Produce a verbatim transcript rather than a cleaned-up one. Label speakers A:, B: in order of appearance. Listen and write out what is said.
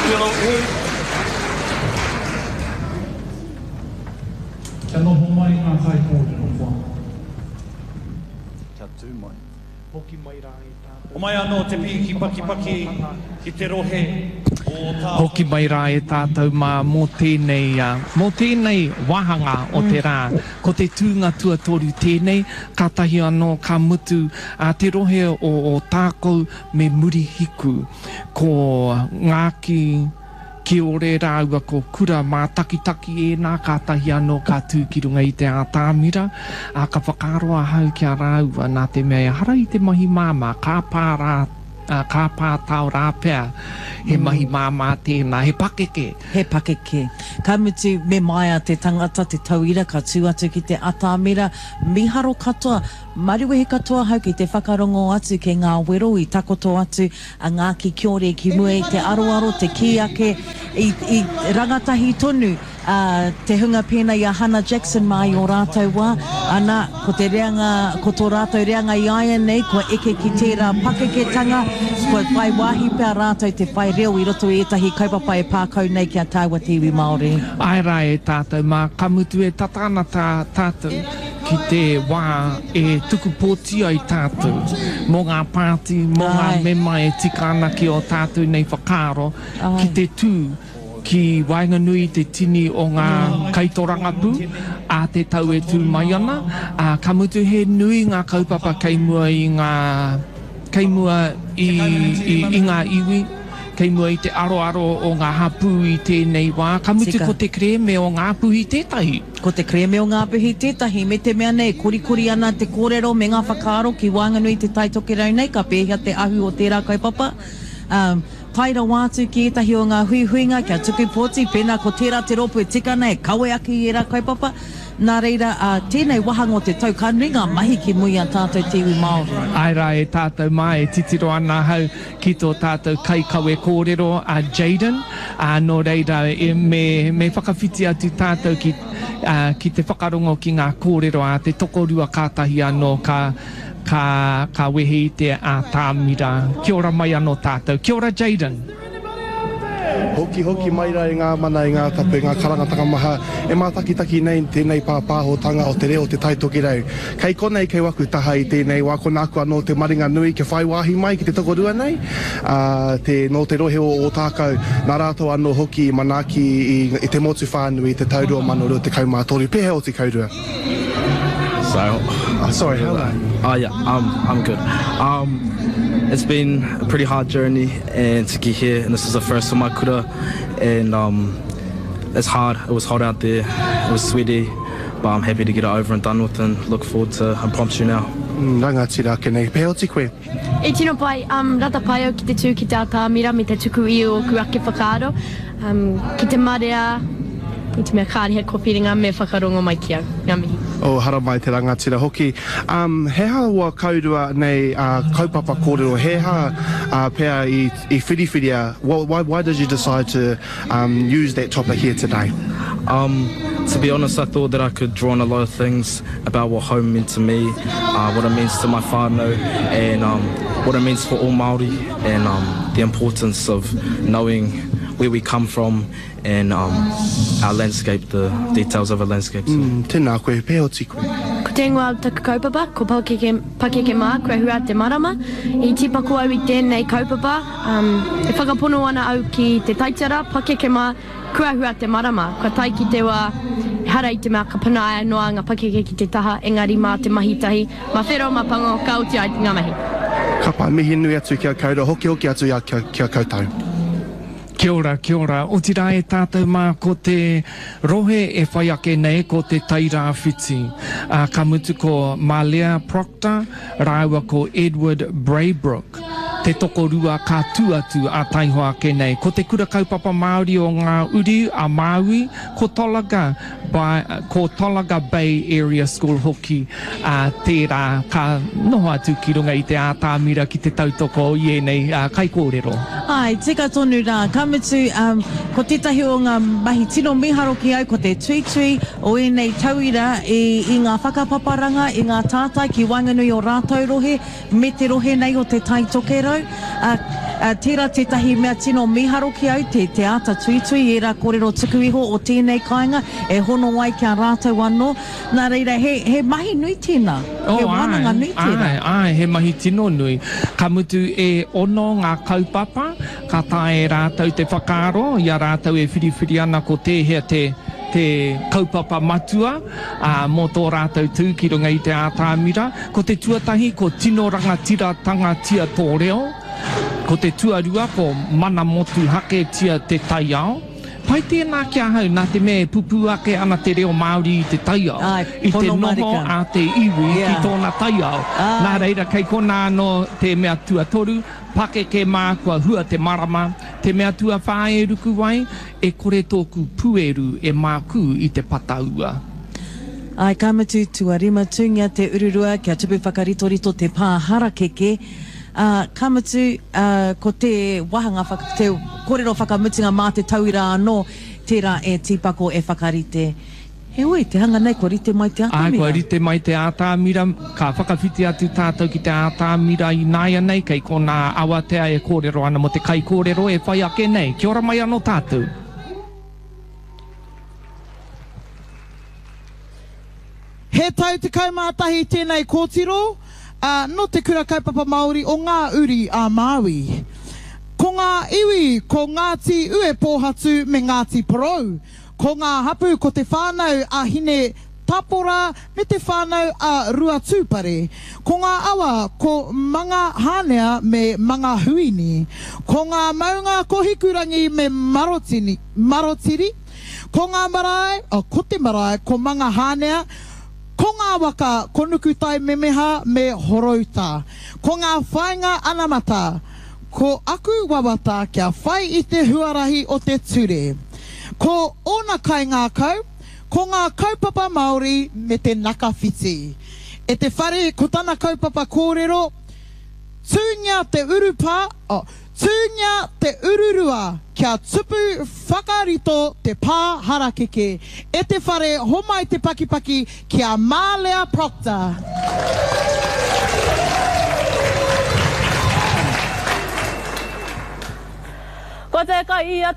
A: Tēlo o.
B: Kia noho mai ngā kai kōrero wha.
A: Kia tū mai.
C: Hoki mai rā e tātou.
A: O mai anō te piki paki paki ki te rohe o tātou.
C: Hoki mai rā e tātou mā mō tēnei, uh, mō tēnei wahanga o te rā. Ko te tūnga tuatoru tēnei, ka tahi anō ka mutu uh, te rohe o, o tākou me muri hiku. Ko ngāki ki ore rāua ko kura mā takitaki e nā ka tahi anō ka tūkirunga i te ātāmira. A ka whakaroa hau kia rāua nā te mea hara i te mahi māma, ka pārā Uh, ka pātau rā pēr, he mahi māmā tēnā, he pakeke.
D: He pakeke. Ka mutu me mai a te tangata, te tauira, ka tū atu ki te atāmira, miharo katoa, mariwehe katoa hau ki te whakarongo atu ke ngā wero i takoto atu a ngā ki kiore ki mue, te aroaro, te kiake, i, i rangatahi tonu. Uh, te hunga pēnā i a Hannah Jackson mai o rātou wā, ana ko te reanga, ko tō rātou reanga i aia nei, ko eke ki tērā pakeketanga, ko whai wāhi pēr rātou te whai reo i roto i etahi kaupapa e pākau nei ki a Tāua Tiwi Māori.
C: Ai rā e tātou, mā ka mutu e tatana tā tātou ki te wā e tuku pōtia i tātou, mō ngā pāti, mō ngā mema e tikana ki o tātou nei whakaro, Ai. Ki te tū, ki Wainganui te tini o ngā kaitorangapu a te tau e tū mai ana. A ka mutu he nui ngā kaupapa kei mua i ngā kei mua i, i, i ngā iwi, kei mua i te aroaro o ngā hapu i tēnei wā. Ka mutu Sika. Ko te kreme o ngā puhi tētahi. Ko te kreme o ngā puhi tētahi, me te mea nei, kurikuri ana te kōrero me ngā whakaaro ki Wainganui te taitoke rau nei, ka pēhia te ahu o tērā kaupapa. Um, Taira wātu ki etahi o ngā hui huinga, kia tuku pōti, pēnā ko tērā te ropu e tikana e kawe aki i rā kaupapa. Nā reira, uh, tēnei wahanga o te tau, ka ringa mahi ki mui a tātou Tiwi Māori. Ai rā e tātou mai, e titiro ana hau ki tō tātou kai kawe kōrero a Jaden. Uh, nō reira, e me, me whakawhiti atu tātou ki, uh, ki te whakarongo ki ngā kōrero a te tokorua kātahi anō ka Ka, ka wehe i te ātāmira. Kia ora mai anō tātou. Kia ora, Jaden.
E: Hoki hoki mai rā i ngā mana i ngā tapu, ngā karangatanga maha. E mā takitaki nei tēnei pāpāhotanga o te reo te taitoki rau. Kei konei kei waku taha i tēnei wā kona aku anō te maringa nui ke whai wāhi mai ki te tokorua nei. Uh, te, no te rohe o, o tākau, nā rātou anō hoki i manaki i, i te motu whānui i te taurua mano te kaumātori. Pēhe o te kaurua?
F: So, uh,
E: sorry, how are
F: you? Oh yeah, um, I'm good. Um, it's been a pretty hard journey, and to get here, and this is the first of my kura, and um, it's hard. It was hot out there. It was sweaty, but I'm happy to get it over and done with, and look forward to impromptu now.
E: Ranga tira kenei. Pēhe o te koe?
G: E tino pai, um, rata pai au ki te tū ki te ātāmira me te tuku i o kuake whakaaro, um, ki te marea, i te mea kāriha kōwhiringa me whakarongo mai kia. Ngā mihi.
E: O hara mai te rangatira hoki. Um, he ha ua kaurua nei uh, kaupapa kōrero, he ha uh, pēr i, i whiriwhiria. Why, why did you decide to um, use that topic here today?
F: Um, to be honest, I thought that I could draw on a lot of things about what home meant to me, uh, what it means to my whānau, and um, what it means for all Māori, and um, the importance of knowing where we come from and um, our landscape, the details of our landscape. So.
E: Mm, tēnā koe, pēhe o ti koe?
G: Ko te ingoa o taku kaupapa, ko pakeke, pakeke mā, kua hua te marama. I tipaku au i tēnei kaupapa, um, e whakapono ana au ki te taitara, pakeke mā, kua hua te marama. Kua tai ki te wā, hara i te mea ka panaia noa ngā pakeke ki te taha, engari mā te mahitahi, mā whero, mā pango, ka uti ai ngā mahi.
E: Kapa, mihi nui atu kia kaura, hoki hoki atu ia kia, kia kautau.
C: Kia ora, kia ora. O te rā e tātou mā ko te rohe e whai ake nei ko te taira whiti. Uh, ka mutu ko Malia Proctor, rāua ko Edward Braybrook. Te tokorua ka tuatu a taihoa ake nei. Ko te kura kaupapa Māori o ngā uri a Māui, ko Tolaga, by, uh, ko Tolaga Bay Area School hoki. Uh, tērā ka noho atu ki runga i te ātāmira ki te tautoko i e nei uh, kai kōrero.
D: Ai, tika tonu rā, ka mutu, um, ko tētahi o ngā mahi tino miharo ki au, ko te tui tui o e nei tauira i, i ngā whakapaparanga, i ngā tātai ki Wainganui o rātou rohe, me te rohe nei o te taitoke rau. tātou. Uh, uh, tērā tētahi mea tino miharo ki au, te te ata tui tui, e rā kōrero tuku iho o tēnei kāinga, e hono wai kia rātou anō. Nā reira, he, he mahi nui tēnā,
C: oh,
D: he wananga nui tēnā.
C: Ai, ai, he mahi tino nui. Ka mutu e ono ngā kaupapa, ka tae rātou te whakaaro, ia rātou e whiriwhiri ana ko te hea te te kaupapa matua, uh, mō tō rātou tū ki runga i te ātāmira. Ko te tuatahi, ko tino rangatira tanga tia tō reo. Ko te tuarua, ko mana motu hake tia te taiao. Pai tēnā kia hau, nā te me pupu ake ana te reo Māori i te taiao.
D: Ai,
C: I te
D: pono
C: noho
D: marika.
C: a te iwi
D: Yeah.
C: ki tōna taiao.
D: Ai.
C: Nā reira, kei kona anō te mea tuatoru, pake ke mā kua hua te marama, te mea tua whae ruku wai, e kore tōku pueru e māku i te pataua.
D: Ai, kāmatu tuarima tūngia te ururua, kia tupu whakaritorito te pāhara keke. Uh, kāmatu, uh, ko te wahanga, whaka, te kōrero whakamutinga mā te tauira anō, tērā e tīpako e whakarite. He oi, te hanga nei, ko rite mai te
C: Ai,
D: atamira.
C: kua rite mai te ātāmira, ka whakawhiti atu tātou ki te ātāmira i nāia nei, kei kona awatea e kōrero ana mo te kai kōrero e whai ake nei. Kia ora mai anō tātou.
H: He tau te kaumātahi tēnei kōtiro, uh, no te kura kaupapa Māori o ngā uri a Māui. Ko ngā iwi, ko Ngāti ue pōhatu me Ngāti porou. Ko ngā hapu, ko te whānau a hine tapora me te whānau a rua tūpare. Ko ngā awa, ko manga hānea me manga huini. Ko ngā maunga, ko hikurangi me marotini, marotiri. Ko ngā marae, oh, ko te marae, ko manga hānea. Ko ngā waka, ko nukutai memeha me horouta. Ko ngā whainga anamata, ko aku wawata kia whai i te huarahi o te ture. Ko ona kai ngā kau, ko ngā kaupapa Māori me te nakawhiti. E te whare, ko tana kaupapa kōrero, tūngia te urupa, oh, tūngia te ururua, kia tupu whakarito te pāhara keke. E te whare, homai te pakipaki, kia Mālea Proctor.
I: Ko te kai ia